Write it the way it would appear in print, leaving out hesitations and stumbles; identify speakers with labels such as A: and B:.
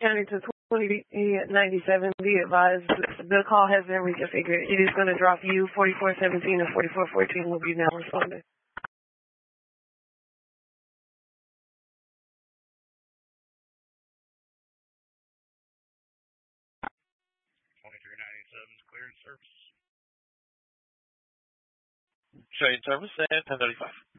A: County to 2097, be advised, the call has been reconfigured. It is going to drop you. 4417 and 4414 will be now responding.
B: 2397's clearance service.
C: Showing service at 1035.